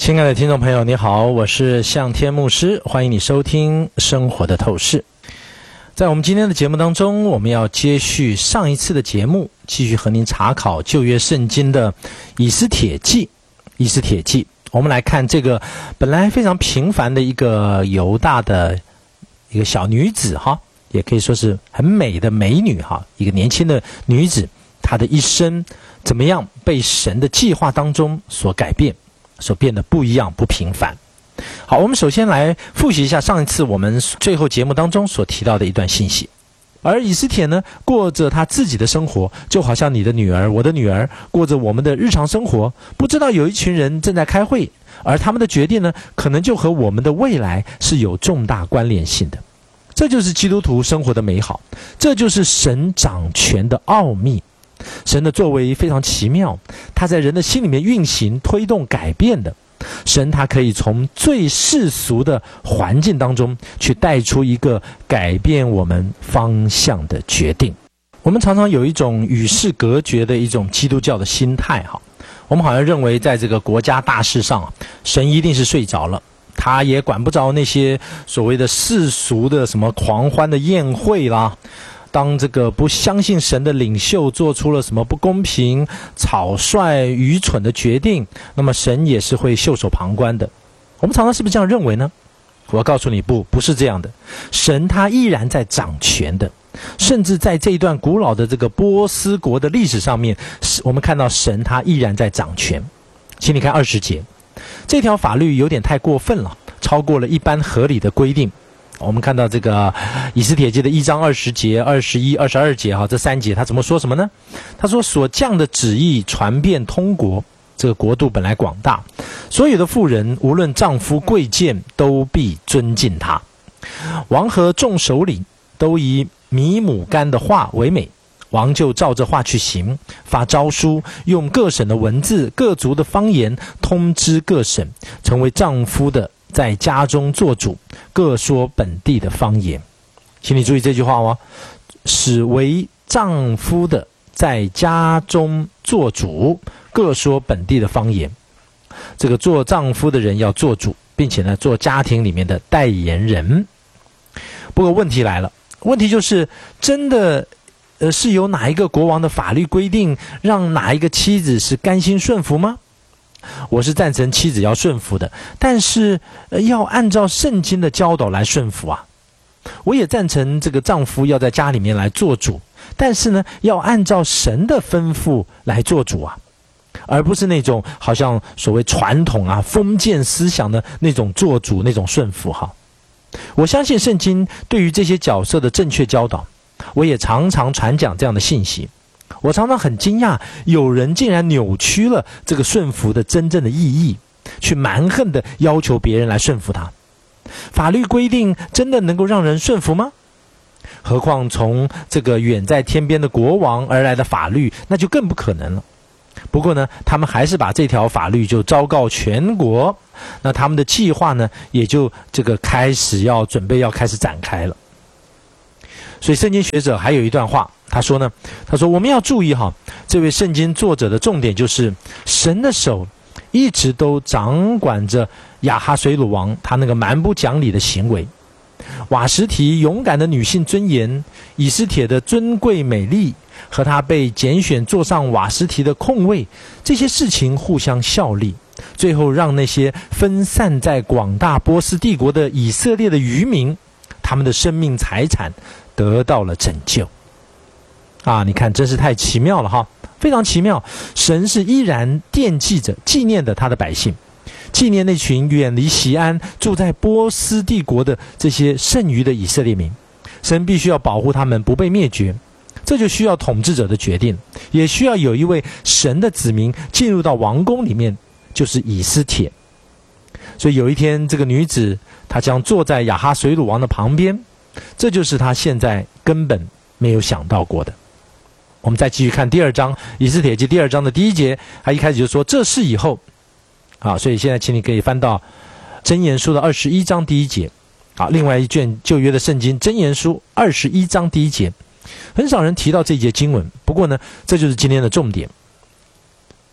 亲爱的听众朋友，你好，我是向天牧师，欢迎你收听生活的透视。在我们今天的节目当中，我们要接续上一次的节目，继续和您查考旧约圣经的以斯帖记。我们来看这个本来非常平凡的一个犹大的一个小女子哈，也可以说是很美的美女哈，一个年轻的女子，她的一生怎么样被神的计划当中所改变，所变得不一样不平凡。好，我们首先来复习一下上一次我们最后节目当中所提到的一段信息。而以斯帖呢，过着他自己的生活，就好像你的女儿我的女儿过着我们的日常生活，不知道有一群人正在开会，而他们的决定呢，可能就和我们的未来是有重大关联性的。这就是基督徒生活的美好，这就是神掌权的奥秘。神的作为非常奇妙，他在人的心里面运行推动改变的。神他可以从最世俗的环境当中去带出一个改变我们方向的决定。我们常常有一种与世隔绝的一种基督教的心态哈，我们好像认为在这个国家大事上，神一定是睡着了，他也管不着那些所谓的世俗的什么狂欢的宴会啦。当这个不相信神的领袖做出了什么不公平、草率、愚蠢的决定，那么神也是会袖手旁观的。我们常常是不是这样认为呢？我要告诉你，不是这样的。神他依然在掌权的，甚至在这一段古老的这个波斯国的历史上面，我们看到神他依然在掌权。请你看20节，这条法律有点太过分了，超过了一般合理的规定。我们看到这个以斯帖记的1章20节、21、22节哈，这3节他怎么说什么呢？他说所降的旨意传遍通国，这个国度本来广大，所有的妇人无论丈夫贵贱都必尊敬他。王和众首领都以米母干的话为美，王就照着话去行，发诏书，用各省的文字、各族的方言通知各省，成为丈夫的在家中做主，各说本地的方言。请你注意这句话哦，使为丈夫的在家中做主，各说本地的方言。这个做丈夫的人要做主，并且呢，做家庭里面的代言人。不过问题来了，问题就是真的是有哪一个国王的法律规定让哪一个妻子是甘心顺服吗？我是赞成妻子要顺服的，但是要按照圣经的教导来顺服啊。我也赞成这个丈夫要在家里面来做主，但是呢，要按照神的吩咐来做主啊，而不是那种好像所谓传统啊、封建思想的那种做主、那种顺服哈。我相信圣经对于这些角色的正确教导，我也常常传讲这样的信息。我常常很惊讶，有人竟然扭曲了这个顺服的真正的意义，去蛮横的要求别人来顺服他。法律规定真的能够让人顺服吗？何况从这个远在天边的国王而来的法律，那就更不可能了。不过呢，他们还是把这条法律就昭告全国，那他们的计划呢，也就这个准备要开始展开了。所以圣经学者还有一段话，他说我们要注意哈，这位圣经作者的重点就是神的手一直都掌管着亚哈随鲁王他那个蛮不讲理的行为，瓦实提勇敢的女性尊严，以斯帖的尊贵美丽，和他被拣选坐上瓦实提的空位，这些事情互相效力，最后让那些分散在广大波斯帝国的以色列的渔民，他们的生命财产得到了拯救啊！你看，真是太奇妙了哈，非常奇妙。神是依然惦记着、纪念的他的百姓，纪念那群远离锡安、住在波斯帝国的这些剩余的以色列民。神必须要保护他们不被灭绝，这就需要统治者的决定，也需要有一位神的子民进入到王宫里面，就是以斯帖。所以有一天，这个女子她将坐在亚哈随鲁王的旁边，这就是她现在根本没有想到过的。我们再继续看第2章，以斯帖记第2章的第1节，他一开始就说这事以后啊，所以现在请你可以翻到箴言书的21章第1节啊，另外一卷旧约的圣经箴言书21章第1节，很少人提到这一节经文，不过呢，这就是今天的重点。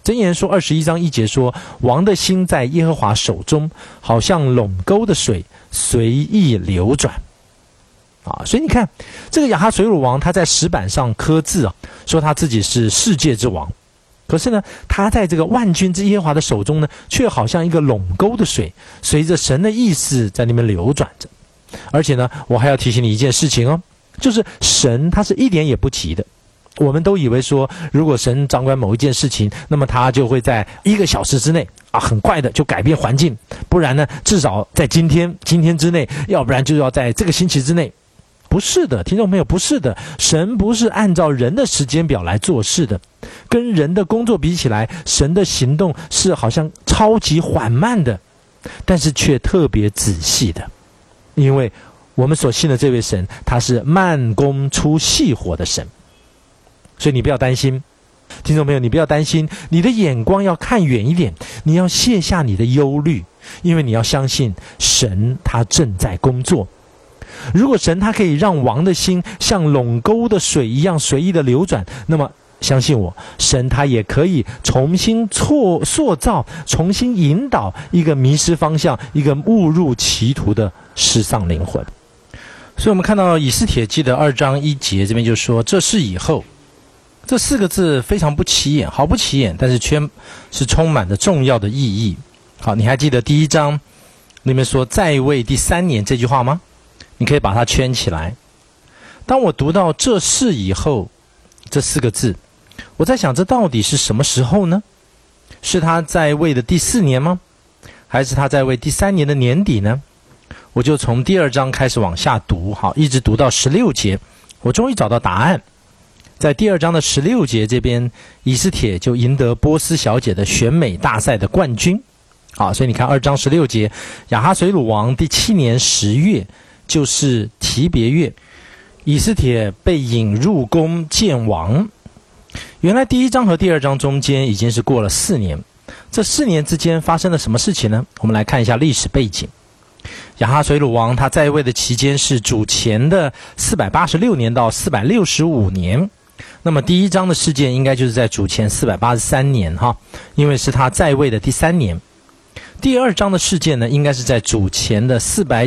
箴言说21章1节说，王的心在耶和华手中，好像垄沟的水，随意流转。所以你看，这个亚哈随鲁王他在石板上刻字说他自己是世界之王。可是呢，他在这个万军之耶和华的手中呢，却好像一个垄沟的水，随着神的意思在那边流转着。而且呢，我还要提醒你一件事情就是神他是一点也不急的。我们都以为说，如果神掌管某一件事情，那么他就会在1个小时之内很快的就改变环境，不然呢，至少在今天之内，要不然就要在这个星期之内。不是的，听众朋友，不是的，神不是按照人的时间表来做事的，跟人的工作比起来，神的行动是好像超级缓慢的，但是却特别仔细的，因为我们所信的这位神，他是慢工出细活的神。所以你不要担心，听众朋友，你不要担心，你的眼光要看远一点，你要卸下你的忧虑，因为你要相信神他正在工作。如果神他可以让王的心像垄沟的水一样随意的流转，那么相信我，神他也可以重新塑造，重新引导一个迷失方向，一个误入歧途的失丧灵魂。所以我们看到以斯帖记的2章1节，这边就说，这事以后，这4个字非常不起眼，毫不起眼，但是却是充满了重要的意义。好，你还记得第1章里面说在位第3年这句话吗？你可以把它圈起来。当我读到这事以后这4个字，我在想，这到底是什么时候呢？是他在位的第4年吗？还是他在位第3年的年底呢？我就从第2章开始往下读，一直读到16节，我终于找到答案。在第2章的16节这边，以斯帖就赢得波斯小姐的选美大赛的冠军。所以你看2章16节，亚哈随鲁王第7年10月，就是提别月，以斯帖被引入宫见王。原来第1章和第2章中间已经是过了4年，这4年之间发生了什么事情呢？我们来看一下历史背景。亚哈随鲁王他在位的期间是主前的486年到465年，那么第1章的事件应该就是在主前483年因为是他在位的第3年。第2章的事件呢，应该是在主前的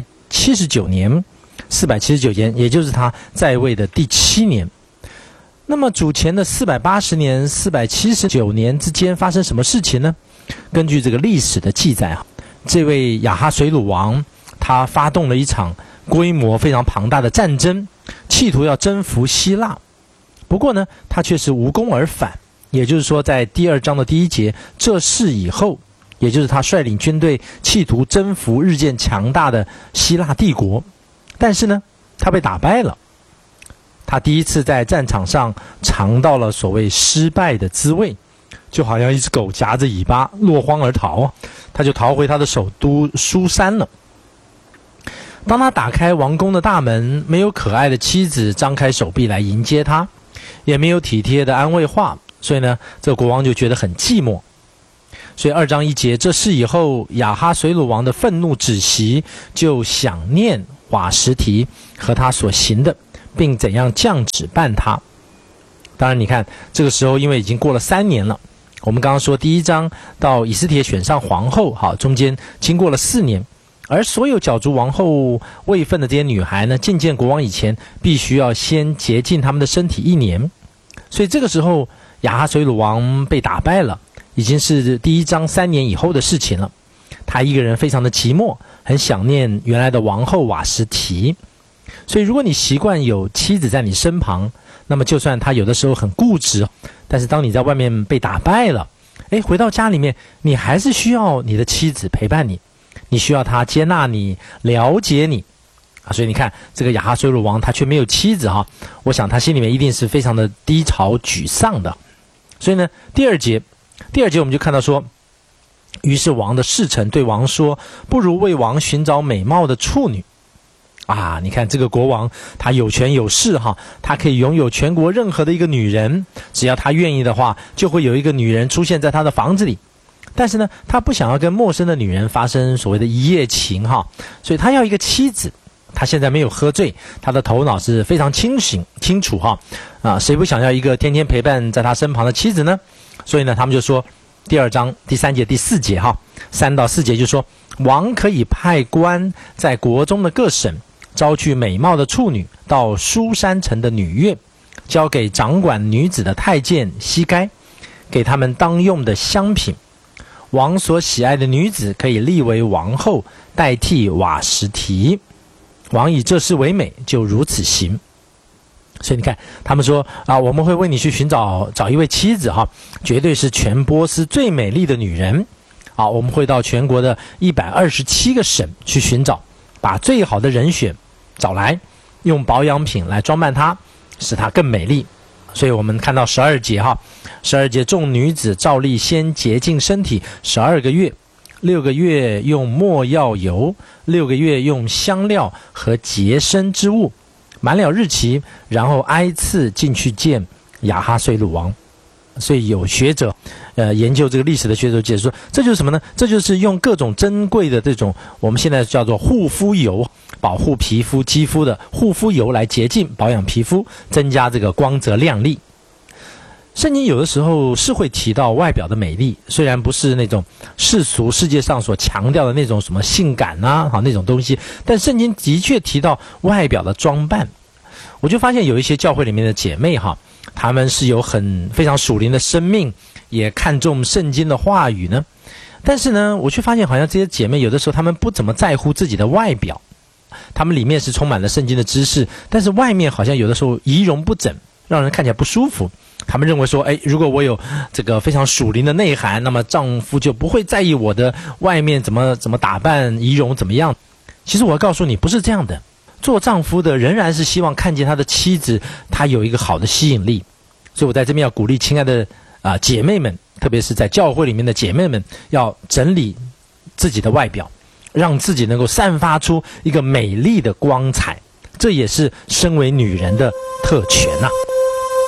479年，也就是他在位的第7年。那么主前的480年、479年之间发生什么事情呢？根据这个历史的记载这位亚哈随鲁王他发动了一场规模非常庞大的战争，企图要征服希腊。不过呢，他却是无功而返。也就是说，在第2章的第1节，这事以后，也就是他率领军队企图征服日渐强大的希腊帝国，但是呢，他被打败了。他第一次在战场上尝到了所谓失败的滋味，就好像一只狗夹着尾巴落荒而逃，他就逃回他的首都苏珊了。当他打开王宫的大门，没有可爱的妻子张开手臂来迎接他，也没有体贴的安慰话，所以呢，这个国王就觉得很寂寞。所以2章1节，这事以后，亚哈随鲁王的愤怒止息，就想念瓦实提和他所行的，并怎样降旨办他。当然你看，这个时候因为已经过了3年了，我们刚刚说第1章到以斯帖选上皇后，中间经过了4年，而所有角逐王后位分的这些女孩呢，觐见国王以前，必须要先洁净他们的身体1年。所以这个时候亚哈随鲁王被打败了，已经是第1章3年以后的事情了。他一个人非常的寂寞，很想念原来的王后瓦实提。所以如果你习惯有妻子在你身旁，那么就算他有的时候很固执，但是当你在外面被打败了，回到家里面，你还是需要你的妻子陪伴你，你需要他接纳你，了解你。所以你看，这个亚哈随鲁王他却没有妻子我想他心里面一定是非常的低潮沮丧的。所以呢，第二节我们就看到说，于是王的侍臣对王说，不如为王寻找美貌的处女。你看这个国王他有权有势他可以拥有全国任何的一个女人，只要他愿意的话，就会有一个女人出现在他的房子里。但是呢，他不想要跟陌生的女人发生所谓的一夜情所以他要一个妻子。他现在没有喝醉，他的头脑是非常清楚谁不想要一个天天陪伴在他身旁的妻子呢？所以呢，他们就说， 第2章第3节第4节3到4节就说，王可以派官在国中的各省招去美貌的处女到书珊城的女院，交给掌管女子的太监西该，给他们当用的香品。王所喜爱的女子可以立为王后，代替瓦实提。王以这事为美，就如此行。所以你看，他们说我们会为你去寻找一位妻子绝对是全波斯最美丽的女人。我们会到全国的127个省去寻找，把最好的人选找来，用保养品来装扮她，使她更美丽。所以我们看到12节12节，众女子照例先洁净身体12个月，6个月用没药油，6个月用香料和洁身之物，满了日期，然后挨次进去见亚哈随鲁王。所以有学者研究这个历史的学者解释说，这就是什么呢？这就是用各种珍贵的这种我们现在叫做护肤油，保护皮肤肌肤的护肤油来洁净保养皮肤，增加这个光泽亮丽。圣经有的时候是会提到外表的美丽，虽然不是那种世俗世界上所强调的那种什么性感那种东西，但圣经的确提到外表的装扮。我就发现有一些教会里面的姐妹他们是有非常属灵的生命，也看重圣经的话语呢。但是呢，我却发现好像这些姐妹有的时候她们不怎么在乎自己的外表，她们里面是充满了圣经的知识，但是外面好像有的时候仪容不整，让人看起来不舒服。他们认为说，如果我有这个非常属灵的内涵，那么丈夫就不会在意我的外面怎么打扮，仪容怎么样。其实我要告诉你，不是这样的。做丈夫的仍然是希望看见他的妻子，她有一个好的吸引力。所以我在这边要鼓励亲爱的姐妹们，特别是在教会里面的姐妹们，要整理自己的外表，让自己能够散发出一个美丽的光彩，这也是身为女人的特权